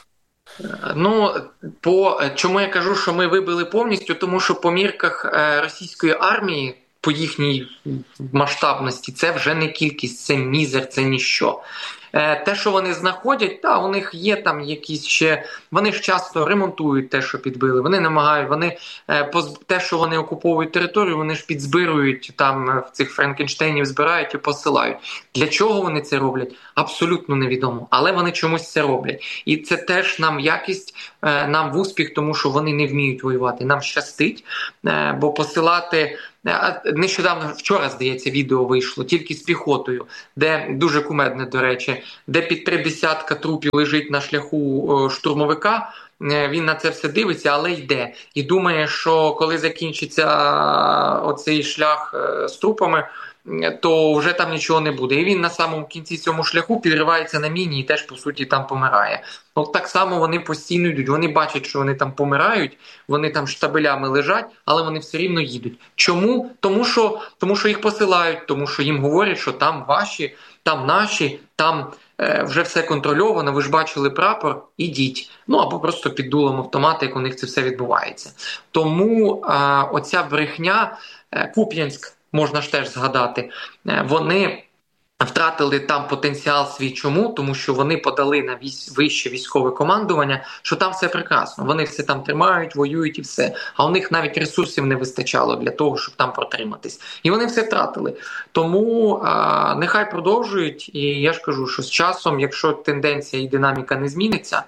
Ну, чому я кажу, що ми вибили повністю? Тому що по мірках російської армії, по їхній масштабності, це вже не кількість, це мізер, це ніщо. Те, що вони знаходять, у них є там якісь ще, вони ж часто ремонтують те, що підбили, те, що вони окуповують територію, вони ж підзбирують, там в цих Франкенштейнів збирають і посилають. Для чого вони це роблять? Абсолютно невідомо, але вони чомусь це роблять. І це теж нам якість, нам в успіх, тому що вони не вміють воювати. Нам щастить, бо посилати... Нещодавно, вчора, здається, відео вийшло, тільки з піхотою, де, дуже кумедне, до речі, де під 30 трупів лежить на шляху штурмовика, він на це все дивиться, але йде. І думає, що коли закінчиться оцей шлях з трупами, то вже там нічого не буде. І він на самому кінці цьому шляху підривається на міні і теж, по суті, там помирає. От так само вони постійно йдуть. Вони бачать, що вони там помирають, вони там штабелями лежать, але вони все рівно їдуть. Чому? Тому що їх посилають, тому що їм говорять, що там ваші, там наші, там вже все контрольовано, ви ж бачили прапор, ідіть. Ну, або просто під дулом автомата, як у них це все відбувається. Тому оця брехня, Куп'янськ, можна ж теж згадати, вони втратили там потенціал свій. Чому? Тому що вони подали на вище військове командування, що там все прекрасно. Вони все там тримають, воюють і все. А у них навіть ресурсів не вистачало для того, щоб там протриматись. І вони все втратили. Тому нехай продовжують. І я ж кажу, що з часом, якщо тенденція і динаміка не зміниться,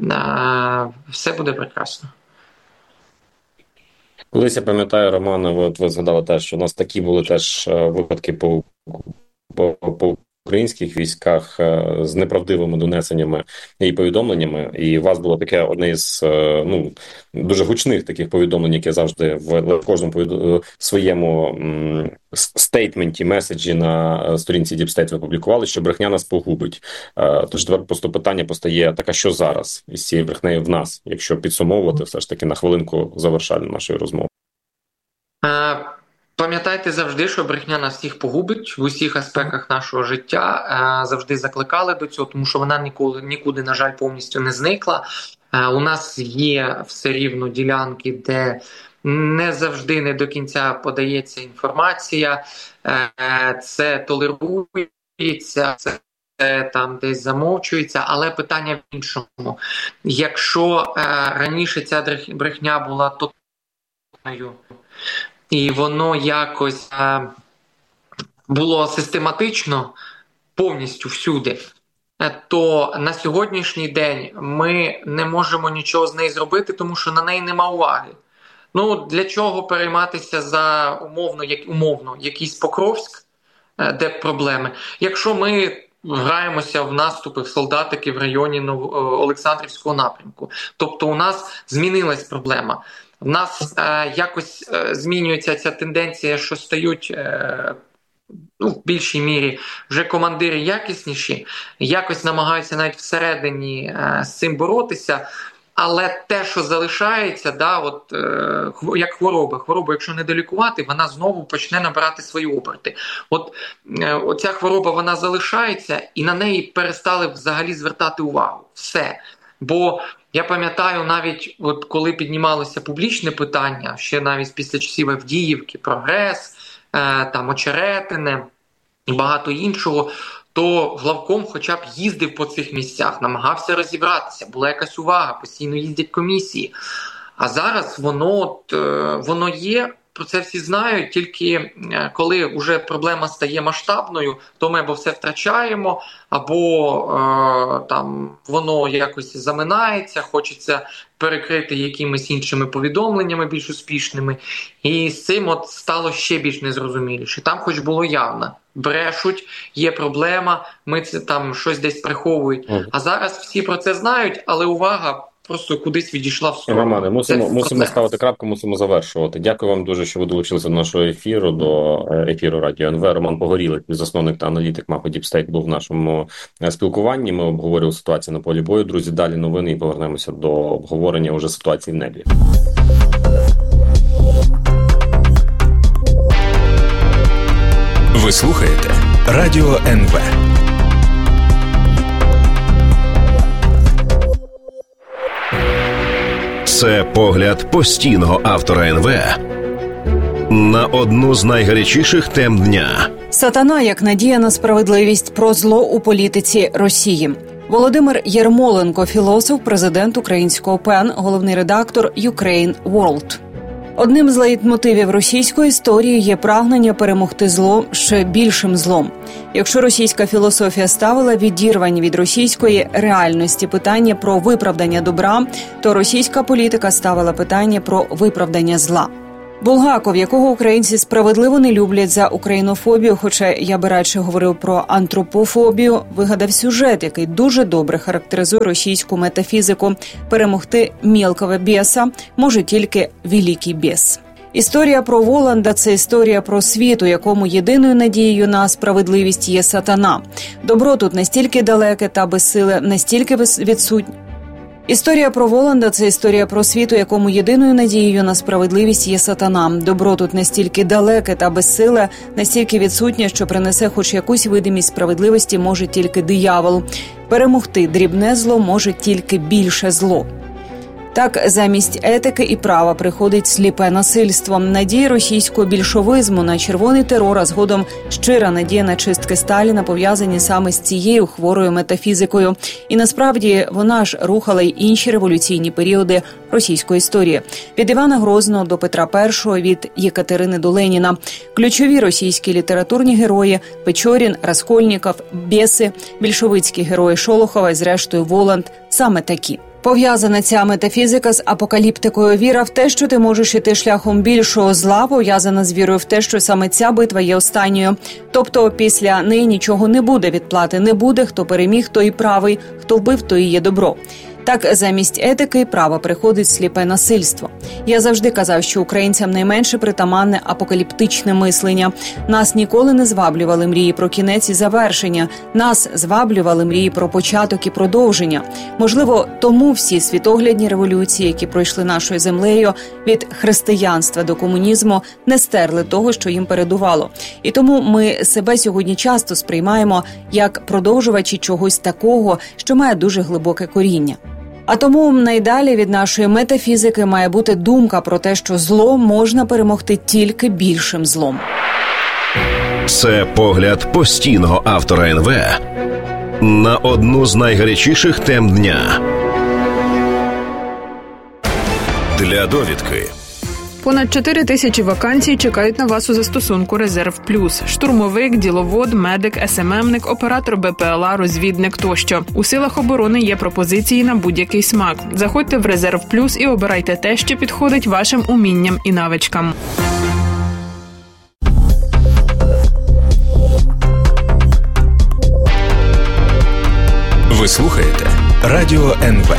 все буде прекрасно. Колись я пам'ятаю, Романе, от ви згадали теж, що у нас такі були теж випадки по українських військах з неправдивими донесеннями і повідомленнями. І у вас було таке одне із дуже гучних таких повідомлень, яке завжди в кожному своєму стейтменті, меседжі на сторінці Deep State ви публікували, що брехня нас погубить. Тож тепер просто питання постає, так а що зараз із цією брехнею в нас, якщо підсумовувати все ж таки на хвилинку завершальну нашої розмови? Пам'ятайте завжди, що брехня нас всіх погубить в усіх аспектах нашого життя. Завжди закликали до цього, тому що вона нікуди, на жаль, повністю не зникла. У нас є все рівно ділянки, де не завжди, не до кінця подається інформація. Це толерується, це там десь замовчується, але питання в іншому. Якщо раніше ця брехня була тотальною, і воно якось було систематично повністю всюди, то на сьогоднішній день ми не можемо нічого з нею зробити, тому що на неї нема уваги. Ну, для чого перейматися за умовно якийсь Покровськ, де проблеми? Якщо ми граємося в наступи, в солдатики в районі Олександрівського напрямку, тобто у нас змінилась проблема. В нас якось змінюється ця тенденція, що стають в більшій мірі вже командири якісніші, якось намагаються навіть всередині з цим боротися, але те, що залишається, як хвороба, якщо не долікувати, вона знову почне набирати свої оберти. Оця хвороба, вона залишається, і на неї перестали взагалі звертати увагу. Все. Бо я пам'ятаю навіть, коли піднімалося публічне питання, ще навіть після часів Авдіївки, Прогрес, там Очеретине і багато іншого, то главком хоча б їздив по цих місцях, намагався розібратися, була якась увага, постійно їздять комісії. А зараз воно є, про це всі знають, тільки коли вже проблема стає масштабною, то ми або все втрачаємо, або воно якось заминається, хочеться перекрити якимись іншими повідомленнями більш успішними. І з цим стало ще більш незрозуміліше. Там хоч було явно. Брешуть, є проблема, ми це там щось десь приховують. А зараз всі про це знають, але увага просто кудись відійшла в сторону. Романе, мусимо ставити крапку, мусимо завершувати. Дякую вам дуже, що ви долучилися до нашого ефіру, до ефіру Радіо НВ. Роман Погорілик, засновник та аналітик мапи Діпстейт, був в нашому спілкуванні. Ми обговорювали ситуацію на полі бою. Друзі, далі новини і повернемося до обговорення уже ситуації в небі. Ви слухаєте Радіо НВ. Це погляд постійного автора НВ на одну з найгарячіших тем дня. Сатана як надія на справедливість, про зло у політиці Росії. Володимир Єрмоленко, філософ, президент українського ПЕН, головний редактор Ukraine World. Одним з лейтмотивів російської історії є прагнення перемогти зло ще більшим злом. Якщо російська філософія ставила відірвані від російської реальності питання про виправдання добра, то російська політика ставила питання про виправдання зла. Булгаков, якого українці справедливо не люблять за українофобію, хоча я би радше говорив про антропофобію, вигадав сюжет, який дуже добре характеризує російську метафізику. Перемогти мілкого біса може тільки великий біс. Історія про Воланда – це історія про світ, у якому єдиною надією на справедливість є сатана. Добро тут настільки далеке та безсиле, настільки відсутнє. Історія про Воланда – це історія про світ, у якому єдиною надією на справедливість є сатана. Добро тут настільки далеке та безсиле, настільки відсутнє, що принесе хоч якусь видимість справедливості може тільки диявол. Перемогти дрібне зло може тільки більше зло. Так, замість етики і права приходить сліпе насильство. Надії російського більшовизму на червоний терор, а згодом щира надія на чистки Сталіна пов'язані саме з цією хворою метафізикою. І насправді вона ж рухала й інші революційні періоди російської історії. Від Івана Грозного до Петра І, від Єкатерини до Леніна. Ключові російські літературні герої – Печорін, Раскольніков, Бєси, більшовицькі герої Шолохова і зрештою Воланд – саме такі. Пов'язана ця метафізика з апокаліптикою. Віра в те, що ти можеш іти шляхом більшого зла, пов'язана з вірою в те, що саме ця битва є останньою. Тобто після неї нічого не буде, відплати не буде, хто переміг, той і правий, хто вбив, то і є добро. Так, замість етики і права приходить сліпе насильство. Я завжди казав, що українцям найменше притаманне апокаліптичне мислення. Нас ніколи не зваблювали мрії про кінець і завершення. Нас зваблювали мрії про початок і продовження. Можливо, тому всі світоглядні революції, які пройшли нашою землею від християнства до комунізму, не стерли того, що їм передувало. І тому ми себе сьогодні часто сприймаємо як продовжувачі чогось такого, що має дуже глибоке коріння. А тому найдалі від нашої метафізики має бути думка про те, що зло можна перемогти тільки більшим злом. Це погляд постійного автора НВ на одну з найгарячіших тем дня. Для довідки. Понад 4 тисячі вакансій чекають на вас у застосунку «Резерв Плюс». Штурмовик, діловод, медик, СММник, оператор БПЛА, розвідник тощо. У силах оборони є пропозиції на будь-який смак. Заходьте в «Резерв Плюс» і обирайте те, що підходить вашим умінням і навичкам. Ви слухаєте Радіо НВ.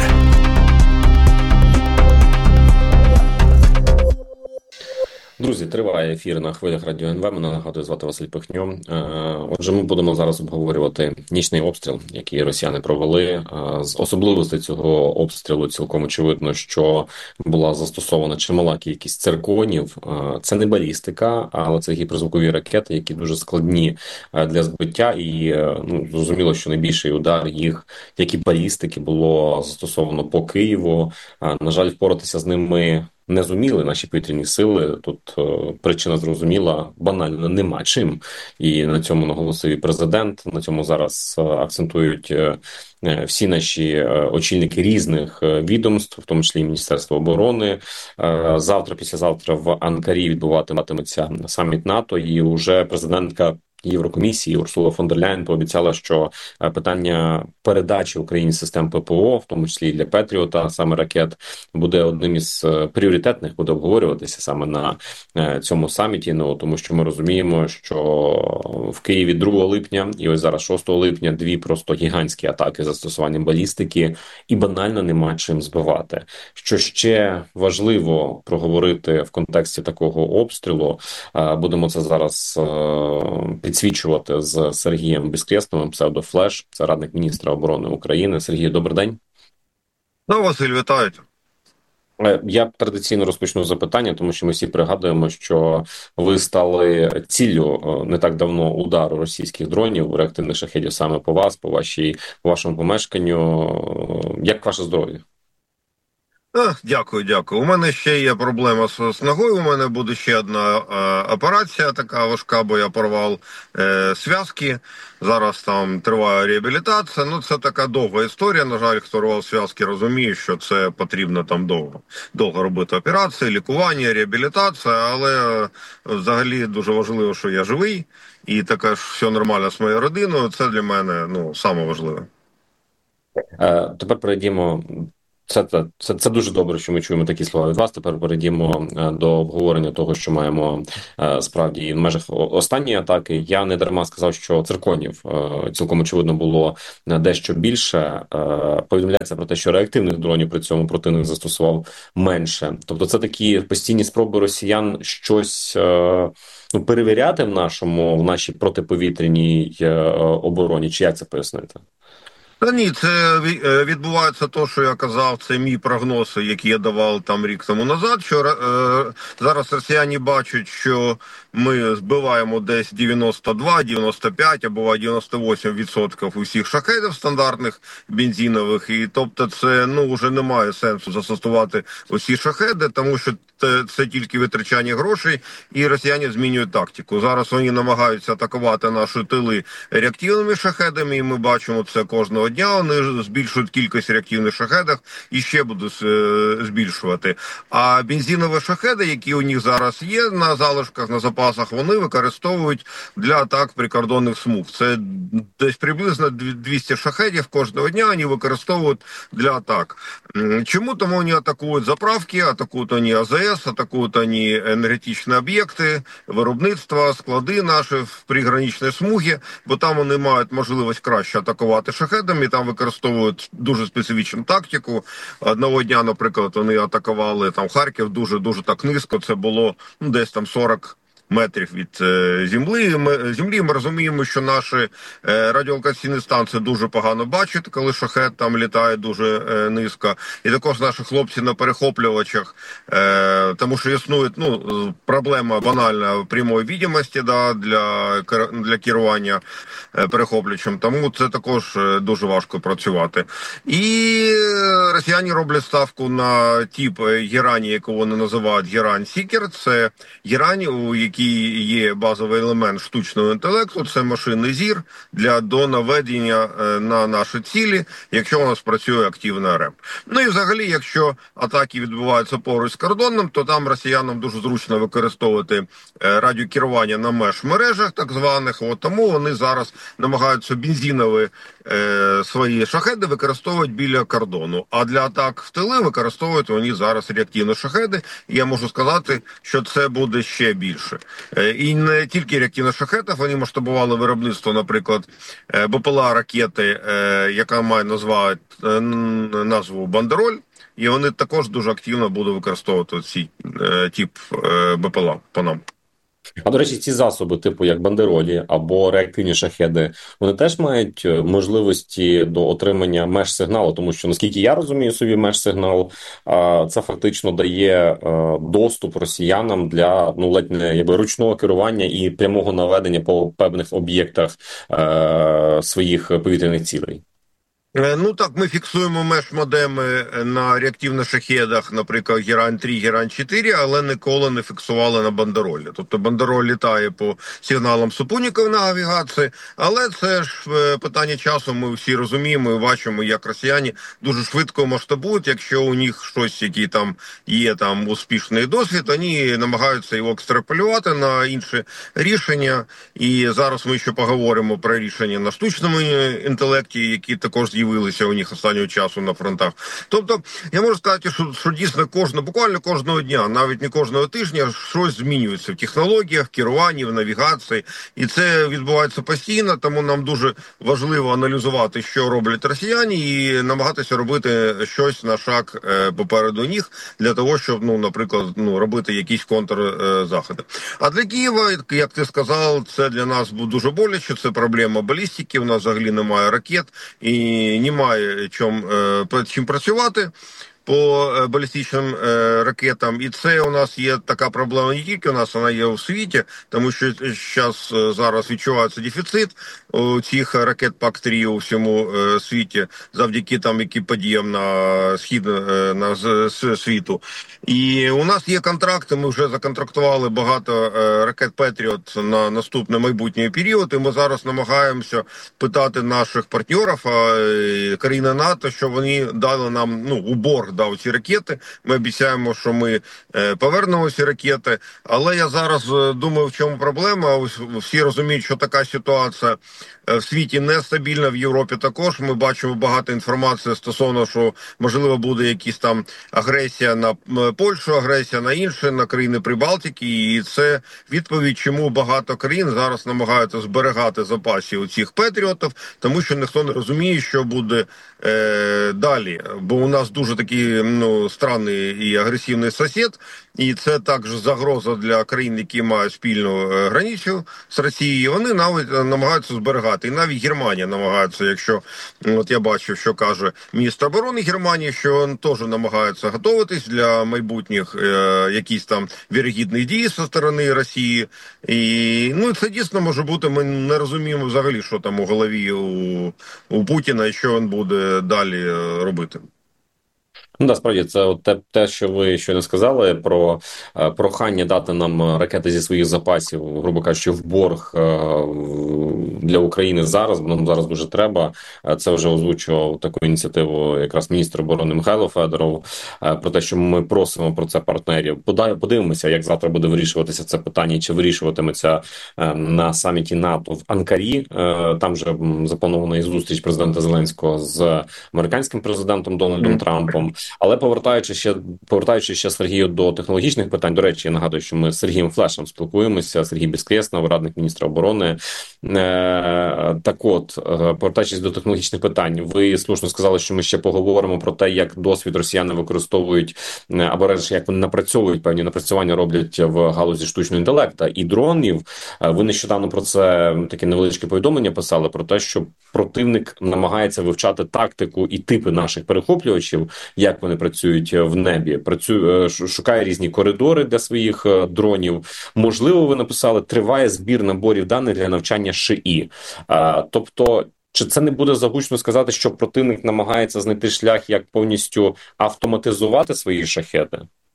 Друзі, триває ефір на хвилях Радіо НВ. Мене нагадує звати Василь Пихньо. Отже, ми будемо зараз обговорювати нічний обстріл, який росіяни провели. З особливостей цього обстрілу цілком очевидно, що була застосована чимала кількість цирконів. Це не балістика, але це гіперзвукові ракети, які дуже складні для збиття. І зрозуміло, що найбільший удар їх, як і балістики, було застосовано по Києву. На жаль, впоратися з ними не зуміли наші повітряні сили. Тут причина зрозуміла, банально нема чим. І на цьому наголосив і президент, на цьому зараз акцентують всі наші очільники різних відомств, в тому числі і Міністерство оборони. Завтра, післязавтра в Анкарі відбуватиметься саміт НАТО, і вже президентка Єврокомісії Урсула фон дер Ляєн пообіцяла, що питання передачі Україні систем ППО, в тому числі і для Петріота, саме ракет, буде одним із пріоритетних, буде обговорюватися саме на цьому саміті. Ну тому що ми розуміємо, що в Києві 2 липня і ось зараз 6 липня 2 просто гігантські атаки з застосуванням балістики, і банально нема чим збивати. Що ще важливо проговорити в контексті такого обстрілу, будемо це зараз підсвічувати з Сергієм Безкрєстновим, псевдофлеш, це радник міністра оборони України. Сергій, добрий день. Ну, Василь, вітаю. Я традиційно розпочну запитання, тому що ми всі пригадуємо, що ви стали ціллю не так давно удару російських дронів, реактивних шахедів саме по вас, по вашому помешканню. Як ваше здоров'я? Дякую. У мене ще є проблема з ногою. У мене буде ще одна операція така важка, бо я порвав зв'язки. Зараз там триває реабілітація. Ну, це така довга історія. На жаль, хто рвав зв'язки, розуміє, що це потрібно там довго робити операції, лікування, реабілітація. Але взагалі дуже важливо, що я живий. І таке ж все нормально з моєю родиною. Це для мене, саме важливе. Тепер перейдімо. Це дуже добре, що ми чуємо такі слова від вас. Тепер перейдімо до обговорення того, що маємо справді в межах останньої атаки. Я не дарма сказав, що цирконів цілком очевидно було дещо більше. Повідомляється про те, що реактивних дронів при цьому противник застосував менше. Тобто це такі постійні спроби росіян щось перевіряти в нашій протиповітряній обороні. Чи як це пояснити? Та ні, це відбувається те, що я казав, це мій прогноз, який я давав там рік тому назад, що зараз росіяни бачать, що ми збиваємо десь 92, 95, а буває 98% усіх шахедів стандартних бензинових, і тобто це вже немає сенсу застосувати усі шахеди, тому що це тільки витрачання грошей, і росіяни змінюють тактику. Зараз вони намагаються атакувати наші тили реактивними шахедами, і ми бачимо це кожного дня. Вони збільшують кількість реактивних шахедів і ще будуть збільшувати. А бензинові шахеди, які у них зараз є на залишках, на запасах, вони використовують для атак прикордонних смуг. Це десь приблизно 200 шахедів кожного дня вони використовують для атак. Чому? Тому вони атакують заправки, атакують вони АЗС, атакують вони енергетичні об'єкти, виробництва, склади наші в приграничній смугі, бо там вони мають можливість краще атакувати шахедами, там використовують дуже специфічну тактику. Одного дня, наприклад, вони атакували там Харків дуже так низько, це було десь там 40 метрів від землі. Ми розуміємо, що наші радіолокаційні станції дуже погано бачать, коли шахед там літає дуже низько. І також наші хлопці на перехоплювачах, тому що існує проблема банальна прямої відомості для керування перехоплювачем, тому це також дуже важко працювати. І росіяни роблять ставку на тип герані, яку вони називають герань-сікер. Це герані, у якій є базовий елемент штучного інтелекту, це машинний зір до наведення на наші цілі, якщо у нас працює активна РЕП. Ну і взагалі, якщо атаки відбуваються поруч з кордоном, то там росіянам дуже зручно використовувати радіокерування на меж-мережах, так званих, тому вони зараз намагаються бензинові свої шахеди використовують біля кордону, а для атак в тили використовують вони зараз реактивні шахеди, і я можу сказати, що це буде ще більше. І не тільки реактивні шахеди, вони масштабували виробництво, наприклад, БПЛА ракети, яка має назву «Бандероль», і вони також дуже активно будуть використовувати цей тип БПЛА по нам. А, до речі, ці засоби, типу як бандеролі або реактивні шахеди, вони теж мають можливості до отримання меж-сигналу, тому що, наскільки я розумію собі меж-сигнал, це фактично дає доступ росіянам для ледь не ручного керування і прямого наведення по певних об'єктах своїх повітряних цілей. Ну так, ми фіксуємо меш-модеми на реактивних шахедах, наприклад, Герань-3, Герань-4, але ніколи не фіксували на бандеролі. Тобто бандероль літає по сигналам супутникової навігації, але це ж питання часу, ми всі розуміємо і бачимо, як росіяни дуже швидко масштабують, якщо у них щось, який там є там успішний досвід, вони намагаються його екстраполювати на інші рішення. І зараз ми ще поговоримо про рішення на штучному інтелекті, які також з'явилися у них останнього часу на фронтах. Тобто, я можу сказати, що дійсно буквально кожного дня, навіть не кожного тижня, щось змінюється в технологіях, в керуванні, в навігації. І це відбувається постійно, тому нам дуже важливо аналізувати, що роблять росіяни, і намагатися робити щось на шаг попереду них, для того, щоб, наприклад, робити якісь контрзаходи. А для Києва, як ти сказав, це для нас дуже боляче, це проблема балістики, у нас взагалі немає ракет, і немає чим працювати по балістичним ракетам. І це у нас є така проблема не тільки у нас, вона є у світі, тому що зараз відчувається дефіцит цих ракет ПАК-3 у всьому світі, завдяки які подіям на схід світу. І у нас є контракти, ми вже законтрактували багато ракет Петріот на наступний майбутній період, і ми зараз намагаємося питати наших партнерів, країни НАТО, щоб вони дали нам, у борг дав ці ракети. Ми обіцяємо, що ми повернемо ці ракети, але я зараз думаю, в чому проблема. Всі розуміють, що така ситуація в світі нестабільна, в Європі також. Ми бачимо багато інформації стосовно, що можливо буде якась там агресія на Польщу, агресія на інші, на країни Прибалтики. І це відповідь, чому багато країн зараз намагаються зберігати запасів цих патріотів, тому що ніхто не розуміє, що буде далі. Бо у нас дуже такий странний і агресивний сусід, і це також загроза для країн, які мають спільну границю з Росією. Вони навіть намагаються зберігати. І навіть Германія намагається, якщо я бачив, що каже міністр оборони Германії, що він теж намагається готуватись для майбутніх якісь там вірогідних дій зі сторони Росії. І це дійсно може бути. Ми не розуміємо взагалі, що там у голові у Путіна і що він буде далі робити. Насправді, це те, що ви щойно сказали, про прохання дати нам ракети зі своїх запасів, грубо кажучи, в борг для України зараз, бо нам зараз дуже треба. Це вже озвучував таку ініціативу якраз міністр оборони Михайло Федоров, про те, що ми просимо про це партнерів. Подивимося, як завтра буде вирішуватися це питання, чи вирішуватиметься на саміті НАТО в Анкарі. Там вже запланована і зустріч президента Зеленського з американським президентом Дональдом Трампом. Але повертаючи ще, Сергію, до технологічних питань, до речі, я нагадую, що ми з Сергієм Флешем спілкуємося, Сергій Безкреснов, радник міністра оборони. Так от, повертаючись до технологічних питань, ви слушно сказали, що ми ще поговоримо про те, як досвід росіяни використовують, або радше, як вони напрацьовують, певні напрацювання роблять в галузі штучного інтелекту і дронів. Ви нещодавно про це таке невеличке повідомлення писали, про те, що противник намагається вивчати тактику і типи наших перехоплювачів, як вони працюють в небі, шукає різні коридори для своїх дронів. Можливо, ви написали, триває збір наборів даних для навчання ШІ. Тобто, чи це не буде загучно сказати, що противник намагається знайти шлях, як повністю автоматизувати свої шахеди?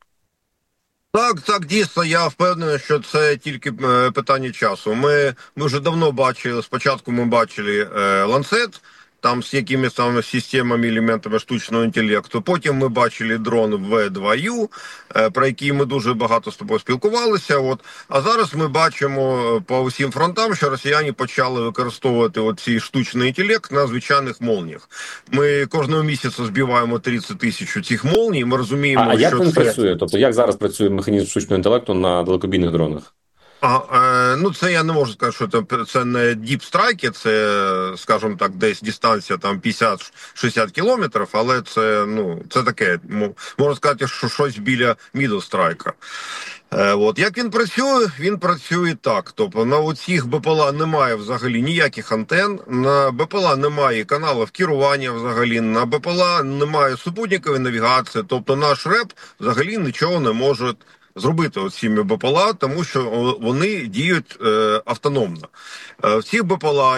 Так, дійсно, я впевнений, що це тільки питання часу. Ми вже давно бачили, спочатку ми бачили ланцет, там з якимись там системами, елементами штучного інтелекту. Потім ми бачили дрон В2Ю, про який ми дуже багато з тобою спілкувалися. А зараз ми бачимо по усім фронтам, що росіяни почали використовувати цей штучний інтелект на звичайних молніях. Ми кожного місяця збиваємо 30 тисяч цих молній, ми розуміємо, що як він працює? Тобто, як зараз працює механізм штучного інтелекту на далекобійних дронах? Це я не можу сказати, що це не Deep Strike, це, скажімо так, десь дистанція там 50-60 кілометрів, але це таке, можна сказати, що щось біля Middle Strike. Як він працює? Він працює так. Тобто на оцих БПЛА немає взагалі ніяких антен, на БПЛА немає каналів керування взагалі, на БПЛА немає супутникової навігації, тобто наш РЕП взагалі нічого не може зробити цими БПЛА, тому що вони діють автономно. В цих БПЛА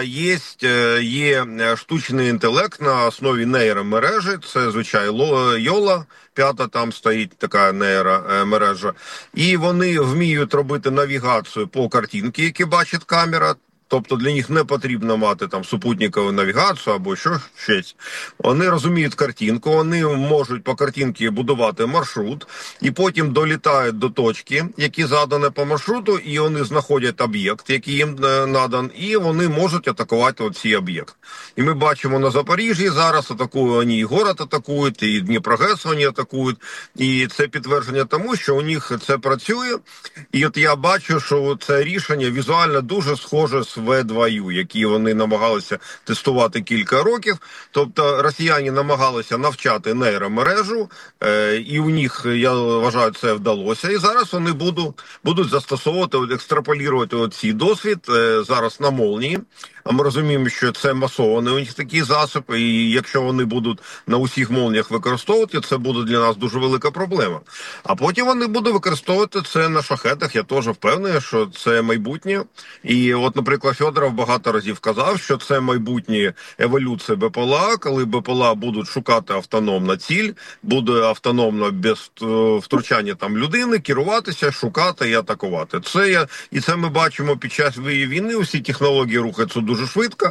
є штучний інтелект на основі нейромережі, це, звичайно, Йола, 5-та, там стоїть така нейромережа, і вони вміють робити навігацію по картинці, які бачить камера. Тобто для них не потрібно мати там супутникову навігацію або щось. Вони розуміють картинку, вони можуть по картинці будувати маршрут, і потім долітають до точки, які задані по маршруту, і вони знаходять об'єкт, який їм надан, і вони можуть атакувати цей об'єкт. І ми бачимо на Запоріжжі зараз атакують, вони і город атакують, і Дніпрогес вони атакують, і це підтвердження тому, що у них це працює. І от я бачу, що це рішення візуально дуже схоже з В2Ю, які вони намагалися тестувати кілька років. Тобто росіяни намагалися навчати нейромережу, і у них, я вважаю, це вдалося. І зараз вони будуть застосовувати, екстраполювати цей досвід зараз на молнії. А ми розуміємо, що це масований у них такий засіб, і якщо вони будуть на усіх молніях використовувати, це буде для нас дуже велика проблема. А потім вони будуть використовувати це на шахедах, я теж впевнений, що це майбутнє. І от, наприклад, Федоров багато разів казав, що це майбутнє еволюція БПЛА, коли БПЛА будуть шукати автономно ціль, буде автономно без втручання там людини, керуватися, шукати і атакувати. І це ми бачимо під час війни, усі технології рухаються дуже швидко.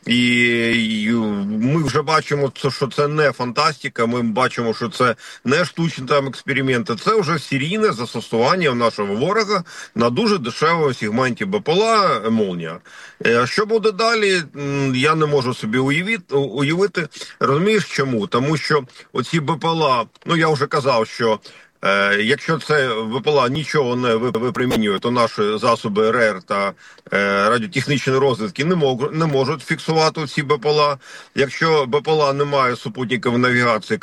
І ми вже бачимо, що це не фантастика, ми бачимо, що це не штучні там експерименти, це вже серійне застосування нашого ворога на дуже дешевому сегменті БПЛА «Молнія». Що буде далі, я не можу собі уявити. Розумієш чому? Тому що оці БПЛА, я вже казав, що якщо це БПЛА нічого не випромінює, то наші засоби РР та радіотехнічної розвідки не можуть фіксувати ці БПЛА. Якщо БПЛА не має супутникової навігації,